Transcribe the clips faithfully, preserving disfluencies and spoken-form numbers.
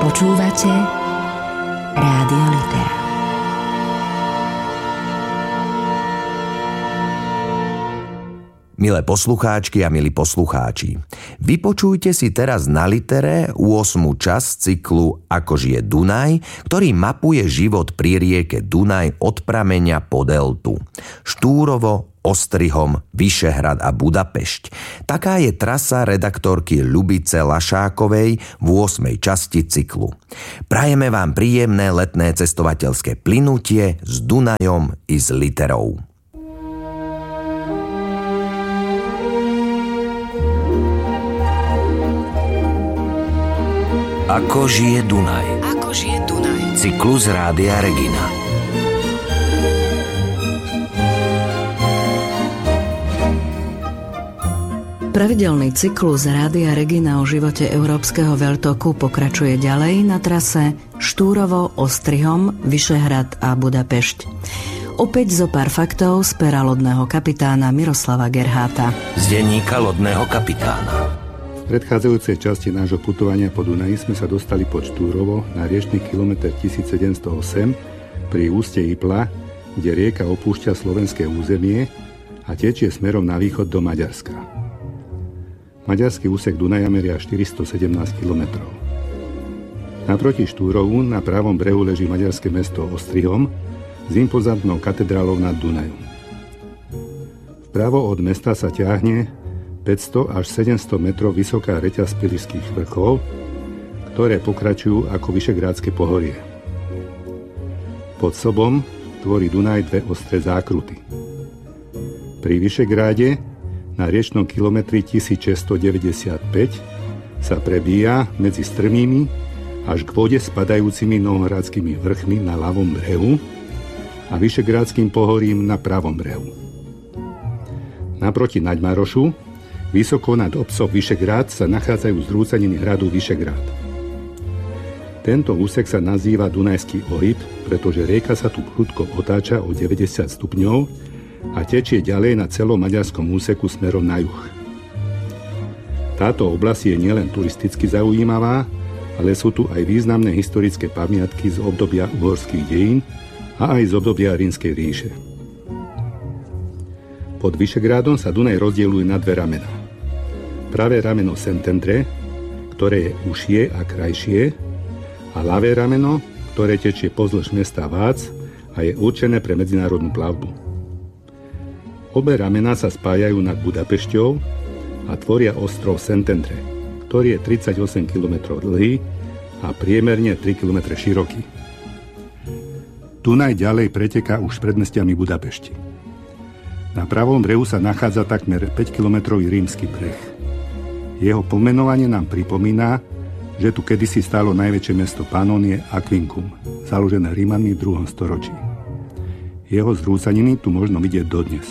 Počúvate Rádio Litera. Milé poslucháčky a milí poslucháči, vypočujte si teraz na Litere ôsmu časť cyklu Ako žije Dunaj, ktorý mapuje život pri rieke Dunaj od prameňa po deltu. Štúrovo, Ostrihom, Vyšehrad a Budapešť. Taká je trasa redaktorky Ľubice Lašákovej v ôsmej časti cyklu. Prajeme vám príjemné letné cestovateľské plynutie s Dunajom i s Literou. Ako žije Dunaj. Ako žije Dunaj. Cyklus Rádia Regina. Pravidelný cyklus Rádia Regina o živote európskeho veľtoku pokračuje ďalej na trase Štúrovo, Ostrihom, Vyšehrad a Budapešť. Opäť zo pár faktov z pera lodného kapitána Miroslava Gerháta. Z denníka lodného kapitána. V predchádzajúcej časti nášho putovania po Dunaji sme sa dostali pod Štúrovo na riečny kilometr tisícsedemstoosem pri úste Ipla, kde rieka opúšťa slovenské územie a tečie smerom na východ do Maďarska. Maďarský úsek Dunaja meria štyristosedemnásť kilometrov. Naproti Štúrovu na pravom brehu leží maďarské mesto Ostrihom s impozantnou katedrálou nad Dunajom. Vpravo od mesta sa ťahne päťsto až sedemsto metrov vysoká reťaz Spilisských vrchov, ktoré pokračujú ako Vyšegrádske pohorie. Pod sobom tvorí Dunaj dve ostré zákruty. Pri Vyšegráde na riečnom kilometri tisícšesťstodeväťdesiatpäť sa prebíja medzi strmými až k vode spadajúcimi novohradskými vrchmi na ľavom brehu a Vyšegrádskym pohorím na pravom brehu. Naproti Naďmarošu, vysoko nad obcom Vyšegrád, sa nachádzajú zrúcaniny hradu Vyšegrád. Tento úsek sa nazýva Dunajský ohyb, pretože rieka sa tu prudko otáča o deväťdesiat stupňov a tečie ďalej na celom maďarskom úseku smerom na juh. Táto oblasť je nielen turisticky zaujímavá, ale sú tu aj významné historické pamiatky z obdobia uhorských dejín a aj z obdobia Rímskej ríše. Pod Vyšegrádom sa Dunaj rozdeľuje na dve ramená. Pravé rameno Szentendre, ktoré je užšie a krajšie, a ľavé rameno, ktoré tečie pozdĺž mesta Vác a je určené pre medzinárodnú plavbu. Obe ramená sa spájajú nad Budapešťou a tvoria ostrov Szentendre, ktorý je tridsaťosem kilometrov dlhý a priemerne tri kilometre široký. Dunaj ďalej preteká už predmestiami Budapešti. Na pravom brehu sa nachádza takmer päťkilometrový rímsky breh. Jeho pomenovanie nám pripomína, že tu kedysi stálo najväčšie mesto Panónie Aquincum, založené Rímanmi v druhom storočí. Jeho zrúcaniny tu možno vidieť dodnes.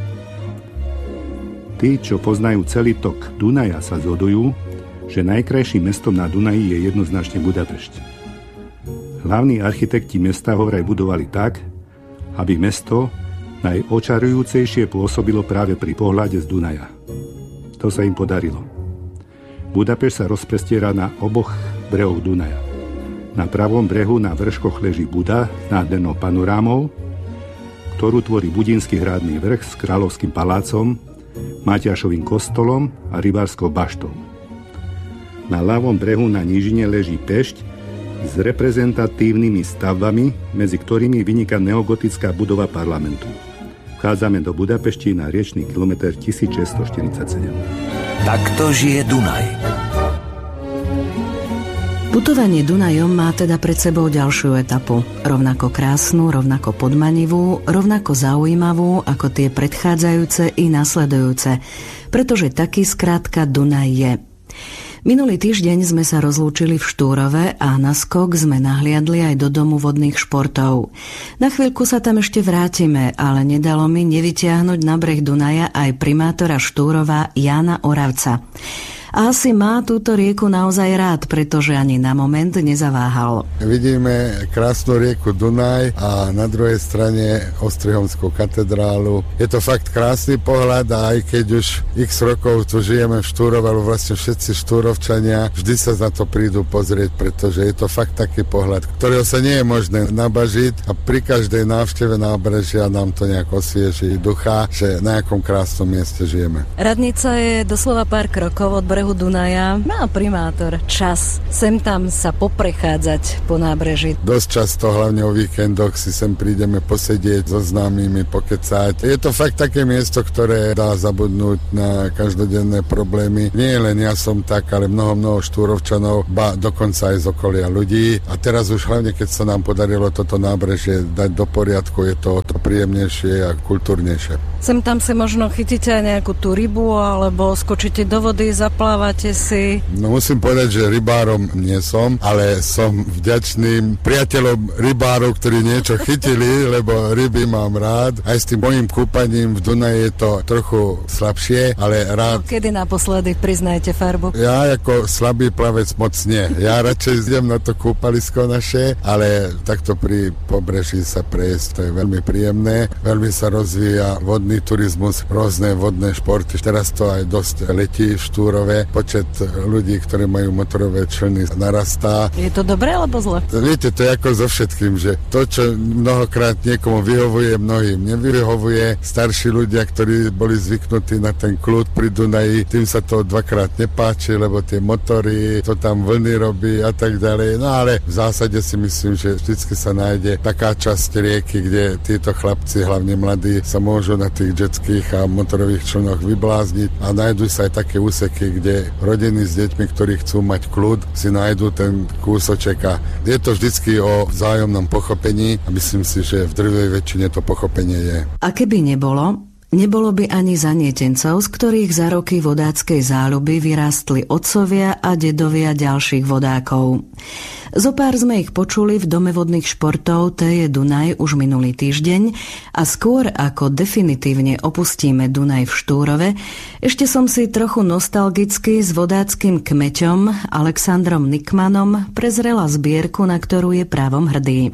Tí, čo poznajú celý tok Dunaja, sa zhodujú, že najkrajším mestom na Dunaji je jednoznačne Budapešť. Hlavní architekti mesta ho vraj budovali tak, aby mesto najočarujúcejšie pôsobilo práve pri pohľade z Dunaja. To sa im podarilo. Budapešť sa rozprestiera na oboch brehoch Dunaja. Na pravom brehu na vrškoch leží Buda s nádhernou panorámou, ktorú tvorí Budínsky hradný vrch s kráľovským palácom, Matiášovým kostolom a rybárskou baštou. Na ľavom brehu na nížine leží Pešť s reprezentatívnymi stavbami, medzi ktorými vyniká neogotická budova parlamentu. Vchádzame do Budapešti na riečny kilometr tisícšesťstoštyridsaťsedem. Takto žije Dunaj. Putovanie Dunajom má teda pred sebou ďalšiu etapu. Rovnako krásnu, rovnako podmanivú, rovnako zaujímavú ako tie predchádzajúce i nasledujúce, pretože taký skrátka Dunaj je. Minulý týždeň sme sa rozlúčili v Štúrove a na skok sme nahliadli aj do domu vodných športov. Na chvíľku sa tam ešte vrátime, ale nedalo mi nevytiahnuť na breh Dunaja aj primátora Štúrova Jána Oravca. A asi má túto rieku naozaj rád, pretože ani na moment nezaváhal. Vidíme krásnu rieku Dunaj a na druhej strane Ostrihomskú katedrálu. Je to fakt krásny pohľad a aj keď už x rokov tu žijeme v Štúrove, alebo vlastne všetci štúrovčania vždy sa na to prídu pozrieť, pretože je to fakt taký pohľad, ktorého sa nie je možné nabažiť a pri každej návšteve nábrežia nám to nejak osvieží ducha, že na akom krásnom mieste žijeme. Radnica je doslova pár krokov od brehu Dunaja. Má primátor čas sem tam sa poprechádzať po nábreží? Dosť často, hlavne o víkendoch, si sem prídeme posedieť so známymi, pokecať. Je to fakt také miesto, ktoré dá zabudnúť na každodenné problémy. Nie len ja som tak, ale mnoho, mnoho štúrovčanov, ba dokonca aj z okolia ľudí. A teraz už hlavne, keď sa nám podarilo toto nábrežie dať do poriadku, je to, to príjemnejšie a kultúrnejšie. Sem tam si možno chytíte aj nejakú tú rybu, alebo skočíte do vody, zaplávate si? No musím povedať, že rybárom nie som, ale som vďačným priateľom rybárov, ktorí niečo chytili, lebo ryby mám rád. Aj s tým mojím kúpaním v Dunaji je to trochu slabšie, ale rád. No, kedy naposledy priznajte farbu? Ja ako slabý plavec moc nie. Ja radšej idem na to kúpalisko naše, ale takto pri pobreží sa prejsť, to je veľmi príjemné. Veľmi sa rozvíja vodný turizmus, rôzne vodné športy. Teraz to aj dosť letí v Štúrove. Počet ľudí, ktorí majú motorové člny, narastá. Je to dobré alebo zle? Viete, to je ako so všetkým, že to, čo mnohokrát niekomu vyhovuje, mnohým nevyhovuje. Starší ľudia, ktorí boli zvyknutí na ten kľud pri Dunaji, tým sa to dvakrát nepáči, lebo tie motory, to tam vlny robí a tak ďalej. No ale v zásade si myslím, že vždycky sa nájde taká časť rieky, kde títo chlapci, hlavne mladí, sa môžu na tých jetských a motorových člnoch vyblázniť a nájdu sa aj také úseky, kde rodiny s deťmi, ktorí chcú mať kľud, si nájdu ten kúsoček a je to vždycky o vzájomnom pochopení a myslím si, že v drvej väčšine to pochopenie je. A keby nebolo, nebolo by ani zanietencov, z ktorých za roky vodáckej záľuby vyrástli otcovia a dedovia ďalších vodákov. Zopár sme ich počuli v Dome vodných športov té jé Dunaj už minulý týždeň a skôr ako definitívne opustíme Dunaj v Štúrove, ešte som si trochu nostalgicky s vodáckym kmeťom Alexandrom Nikmanom prezrela zbierku, na ktorú je právom hrdý.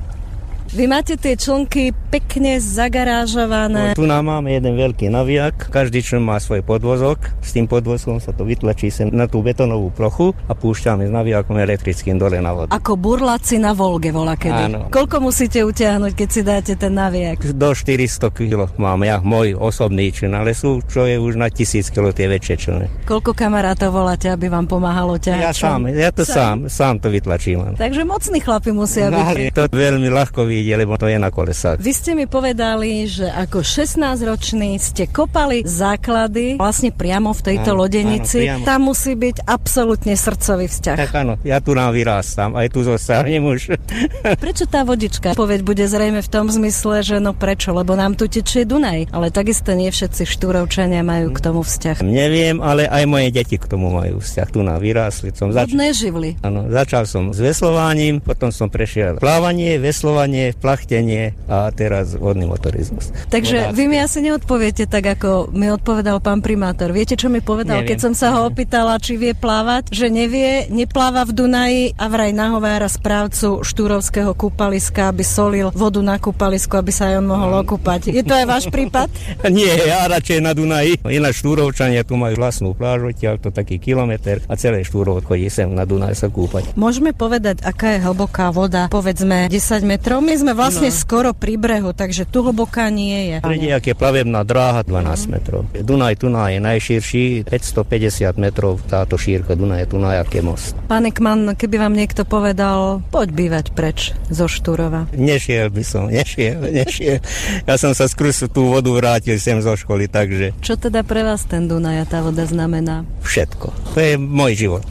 Vy máte tie člnky pekne zagarážované. Tu nám máme jeden veľký navijak, každý čln má svoj podvozok, s tým podvozkom sa to vytlačí sem na tú betónovú plochu a púšťame s navijakom elektrickým dole na vodu. Ako burláci na Volge volá kedy. Áno. Koľko musíte utiahnuť, keď si dáte ten navijak? Do štyristo kilogramov mám ja, môj osobný čln, ale sú, čo je už na tisíc kilogramov tie väčšie člny. Koľko kamarátov voláte, aby vám pomáhalo ťahať? Ja sám, ja to sám, sám to vytlačím. Takže mocní chlapi musia byť. To veľmi ľahko vidieť, lebo to je na kolesách. Vy ste mi povedali, že ako šestnásťročný ste kopali základy vlastne priamo v tejto áno, lodenici. Áno, tam musí byť absolútne srdcový vzťah. Tak áno, ja tu nám vyrástam, aj tu zostanem už. Prečo tá vodička? Povedť bude zrejme v tom zmysle, že no prečo, lebo nám tu tečie Dunaj, ale takisto nie všetci Štúrovčania majú k tomu vzťah. Neviem, ale aj moje deti k tomu majú vzťah. Tu nám vyrástli. Som zač- Vodné živly. Áno, začal som s veslovaním, potom som prešiel plávanie, veslovanie, plachtenie a teraz vodný motorizmus. Takže vy mi asi neodpoviete tak, ako mi odpovedal pán primátor. Viete, čo mi povedal, Neviem. keď som sa ho opýtala, či vie plávať? Že nevie, nepláva v Dunaji a vraj nahovára správcu štúrovského kúpaliska, aby solil vodu na kúpalisku, aby sa aj on mohol okúpať. Je to aj váš prípad? Nie, ja radšej na Dunaji. Ináč Štúrovčania tu majú vlastnú plážu, odtiaľ to taký kilometr a celé Štúrov chodí sem na Dunaj sa kúpať. Môžeme povedať, aká je hlboká voda? Povedzme desať metrov. My sme vlastne no. skoro pri brehu, takže tu hlboká nie je. Trediak je plavebná dráha dvanásť metrov. Dunaj Tunaj je najširší, päťstopäťdesiat metrov táto šírka Dunaj Tunaj, aký most. Pán Nikman, keby vám niekto povedal, poď bývať preč zo Štúrova. Nešiel by som, nešiel, nešiel. Ja som sa skrz tú vodu vrátil sem zo školy, takže... Čo teda pre vás ten Dunaj a tá voda znamená? Všetko. To je môj život.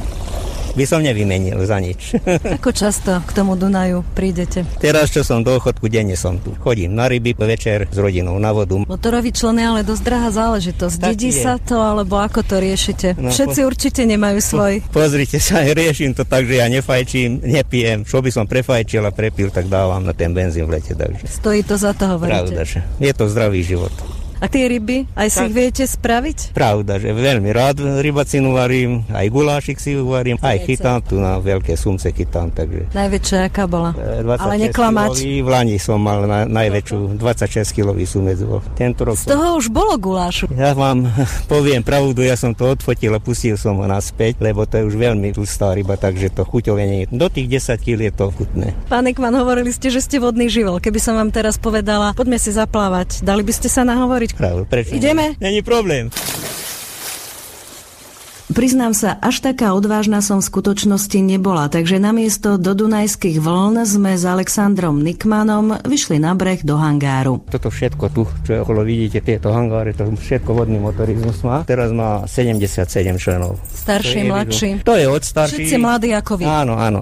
By som nevymenil za nič. Ako často k tomu Dunaju prídete? Teraz, čo som do chodku, denne som tu. Chodím na ryby, večer s rodinou na vodu. Motorový čln je ale dosť drahá záležitosť. Dedí sa to, alebo ako to riešite? No, Všetci po... určite nemajú svoj. Pozrite sa, riešim to tak, že ja nefajčím, nepijem. Čo by som prefajčil a prepil, tak dávam na ten benzín v lete. Takže. Stojí to za to, hovoríte? Pravda, že je to zdravý život. A tie ryby, aj si Tak. ich viete spraviť? Pravda, že veľmi rád rybacinu varím, aj gulášik si uvarím, aj chytám tu na veľké sumce chytám, takže... Najväčšia aká bola? E, Ale neklamač. kilový, v Lani som mal na, najväčšiu, dvadsaťšesť kilový sumec bol. Tento rok Z toho už bolo gulášu. Ja vám poviem pravdu, ja som to odfotil a pustil som ho naspäť, lebo to je už veľmi tlstá ryba, takže to chuťové nie je. Do tých desať kíl je to chutné. Pán Ekman, hovorili ste, že ste vodný živel. Keby som vám teraz povedala, poďme si zaplávať, dali by ste sa nahovoriť? Pravdu, prečo? Ideme? Není problém. Priznám sa, až taká odvážna som v skutočnosti nebola, takže namiesto do Dunajských vln sme s Alexandrom Nikmanom vyšli na breh do hangáru. Toto všetko tu, čo okolo vidíte, tieto hangáre, to všetko vodný motorizmus má. Teraz má sedemdesiatsedem členov. Starší, To je mladší. To je od starší. Všetci mladí ako vy. Áno, áno.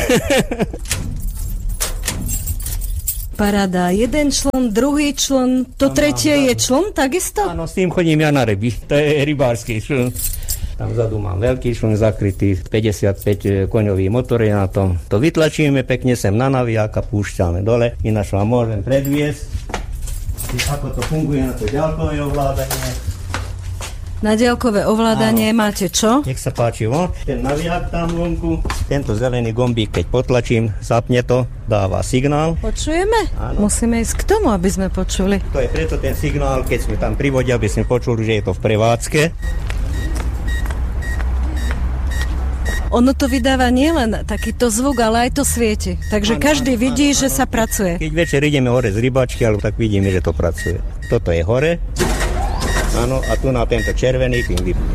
Paráda. Jeden člen, druhý člen, to tretie je člen, takisto? Áno, s tým chodím ja na ryby. To je rybársky člen. Tam vzadu mám veľký člen zakrytý, päťdesiatpäť koňový motor je na tom. To vytlačíme pekne sem na naviják a púšťame dole. Ináč vám môžem predviesť, ako to funguje na to ďalkové ovládanie. Na diaľkové ovládanie Áno. máte čo? Nech sa páči, von. Ten naviják tam vonku, tento zelený gombík, keď potlačím, zapne to, dáva signál. Počujeme? Áno. Musíme ísť k tomu, aby sme počuli. To je preto ten signál, keď sme tam pri vode, aby sme počuli, že je to v prevádzke. Ono to vydáva nielen takýto zvuk, ale aj to svieti. Takže Áno, každý áno, vidí, áno, že áno. sa pracuje. Keď večer ideme hore z rybačky, ale tak vidíme, že to pracuje. Toto je hore. Áno, a tu na tento červený kým vypne.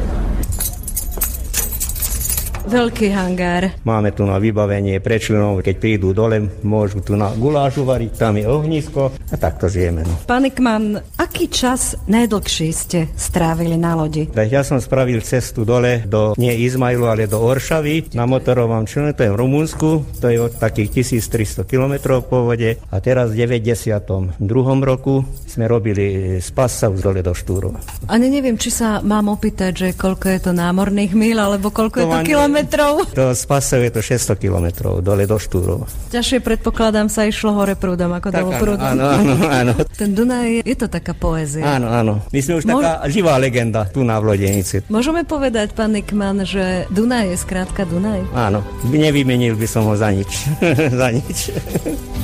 Veľký hangár. Máme tu na vybavenie pre členov, keď prídu dole, môžu tu na gulášu variť, tam je ohnisko a takto žijeme. No. Pán Ekman, aký čas najdlhší ste strávili na lodi? Tak ja som spravil cestu dole do, nie Izmailu, ale do Oršavy na motorovom člene, to je v Rumunsku, to je od takých tisíctristo kilometrov po vode a teraz v deväťdesiatom druhom roku sme robili z Passau dole do Štúrova. Ani neviem, či sa mám opýtať, že koľko je to námorných míľ, alebo koľko je to To kilometrov. To z Passau je to šesťsto kilometrov dole do Štúrova. Ťažšie predpokladám sa išlo hore prúdom, ako dolu prúdom. áno, áno, áno. Ten Dunaj, je to taká poézia. Áno, áno. My sme už Môž- taká živá legenda tu na Vlodenici. Môžeme povedať, pán Ekman, že Dunaj je skrátka Dunaj? Áno, nevymenil by som ho za nič. za nič.